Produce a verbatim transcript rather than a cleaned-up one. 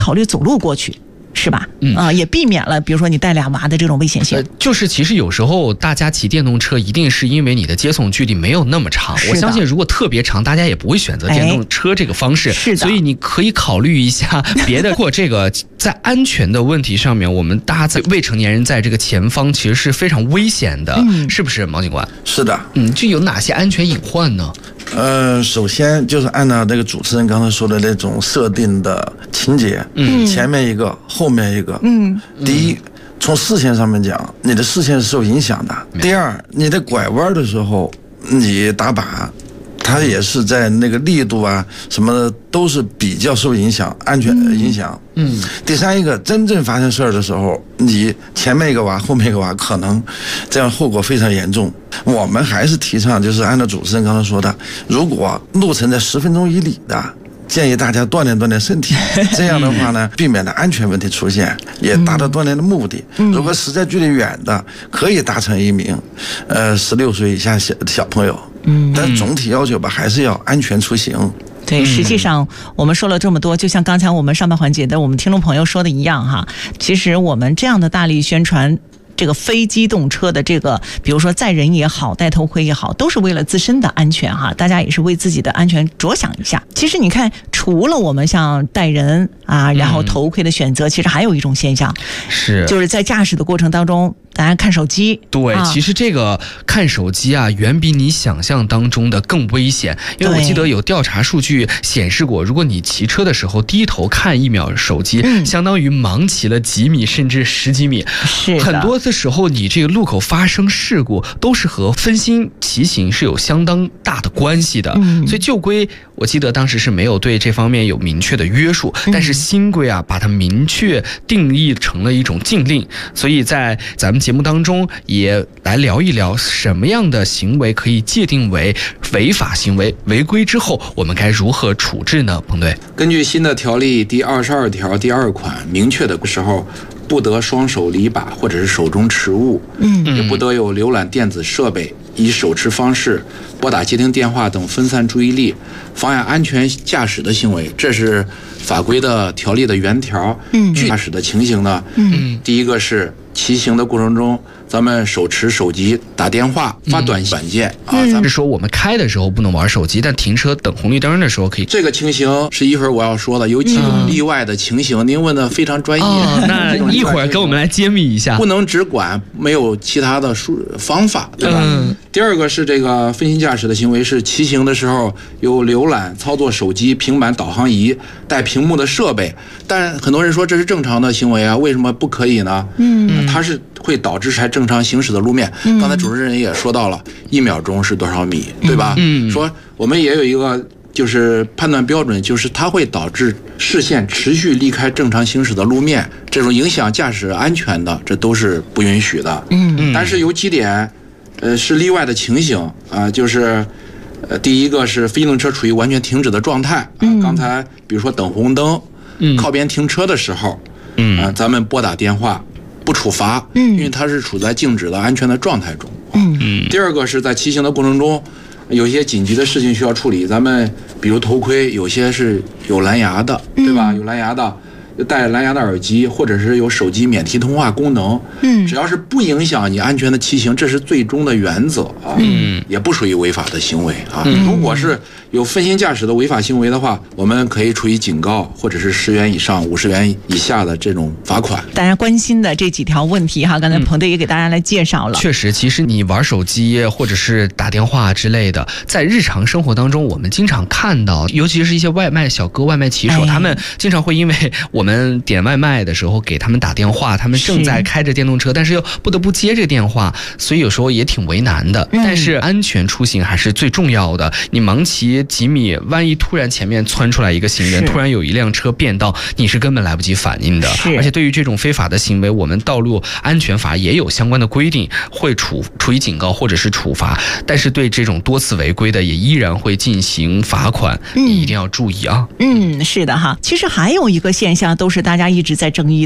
考虑走路过去。是吧？ 嗯啊、呃，也避免了比如说你带俩娃的这种危险性。 呃、就是其实有时候大家骑电动车，一定是因为你的接送距离没有那么长。我相信如果特别长，大家也不会选择电动车这个方式。 是的， 所以你可以考虑一下别的。如果这个在安全的问题上面，我们大家在未成年人在这个前方其实是非常危险的，嗯、是不是，毛警官？ 是的。 嗯，就有哪些安全隐患呢？ 呃，首先就是按照这个主持人刚才说的那种设定的情节，嗯，前面一个，后面一个，嗯，第一，从视线上面讲，你的视线是受影响的；第二，你在拐弯的时候，你打靶，它也是在那个力度啊什么的都是比较受影响，安全影响。嗯，第三一个，真正发生事儿的时候，你前面一个娃，后面一个娃，可能这样后果非常严重。我们还是提倡，就是按照主持人刚才说的，如果路程在十分钟以里的，建议大家锻炼锻炼身体，这样的话呢，避免了安全问题出现，也达到锻炼的目的。如果实在距离远的，可以搭乘一名，呃，十六岁以下小小朋友。嗯，但总体要求吧，还是要安全出行。 对，实际上我们说了这么多，就像刚才我们上半环节的我们听众朋友说的一样哈，其实我们这样的大力宣传这个非机动车的这个，比如说载人也好，戴头盔也好，都是为了自身的安全哈，大家也是为自己的安全着想一下。其实你看，除了我们像带人啊，然后头盔的选择，嗯、其实还有一种现象， 是就是在驾驶的过程当中，大家看手机。 对、啊，其实这个看手机啊，远比你想象当中的更危险。因为我记得有调查数据显示过，如果你骑车的时候低头看一秒手机，嗯、相当于盲骑了几米甚至十几米。 是的， 很多的时候你这个路口发生事故，都是和分心骑行是有相当大的关系的。嗯、所以旧规我记得当时是没有对这方面有明确的约束，嗯、但是新规啊，把它明确定义成了一种禁令。所以在咱们节目当中也来聊一聊什么样的行为可以界定为违法行为，违规之后我们该如何处置呢？彭队， 根据新的条例第二十二条第二款明确的时候，不得双手离把或者是手中持物，嗯，也不得有浏览电子设备、以手持方式拨打接听电话等分散注意力、妨碍安全驾驶的行为。这是法规的条例的原条。嗯，具体驾驶的情形呢，嗯，第一个是骑行的过程中，咱们手持手机打电话、发短信、软件、 嗯、啊，咱们是说我们开的时候不能玩手机，但停车等红绿灯的时候可以。 这个情形是一会儿我要说的，有几种例外的情形。嗯、您问的非常专业， 哦、那一会儿跟我们来揭秘一下。 不能只管，没有其他的方法，对吧？嗯、第二个是这个分心驾驶的行为，是骑行的时候有浏览、操作手机、平板、导航仪、带屏幕的设备。但很多人说这是正常的行为啊，为什么不可以呢？嗯，它是会导致才正常行驶的路面。嗯、刚才主持人也说到了，一秒钟是多少米，对吧？嗯，说我们也有一个就是判断标准，就是它会导致视线持续离开正常行驶的路面，这种影响驾驶安全的，这都是不允许的。嗯，但是有几点，呃，是例外的情形啊、呃，就是。呃，第一个是非机动车处于完全停止的状态。嗯、呃，刚才比如说等红灯、嗯、靠边停车的时候，嗯、呃，咱们拨打电话不处罚，嗯，因为它是处在静止的安全的状态中。嗯嗯。第二个是在骑行的过程中，有一些紧急的事情需要处理，咱们比如头盔，有些是有蓝牙的，对吧？有蓝牙的。戴蓝牙的耳机，或者是有手机免提通话功能，嗯，只要是不影响你安全的骑行，这是最终的原则啊，嗯，也不属于违法的行为啊。嗯、如果是有分心驾驶的违法行为的话，我们可以处以警告，或者是十元以上五十元以下的这种罚款。 大家关心的这几条问题哈，刚才彭队也给大家来介绍了。 嗯、确实，其实你玩手机或者是打电话之类的，在日常生活当中，我们经常看到，尤其是一些外卖小哥、外卖骑手，哎、他们经常会因为我们。我们点外卖的时候给他们打电话，他们正在开着电动车，但是又不得不接这个电话，所以有时候也挺为难的。嗯、但是安全出行还是最重要的。你盲骑几米，万一突然前面窜出来一个行人，突然有一辆车变道，你是根本来不及反应的。而且对于这种非法的行为，我们道路安全法也有相关的规定，会处处以警告或者是处罚。但是对这种多次违规的，也依然会进行罚款，嗯、你一定要注意啊。 嗯，是的哈。其实还有一个现象。都是大家一直在争议